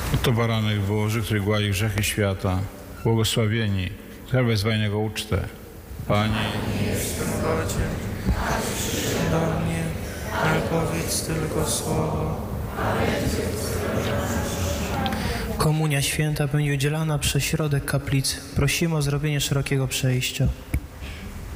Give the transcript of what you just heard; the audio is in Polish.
Oto baranek Boży, który gładzi grzechy świata. Błogosławieni, która wezwaj na Jego ucztę. Panie, Nie jestem godzien, do mnie, ale powiedz tylko słowo. Komunia święta będzie udzielana przez środek kaplicy. Prosimy o zrobienie szerokiego przejścia.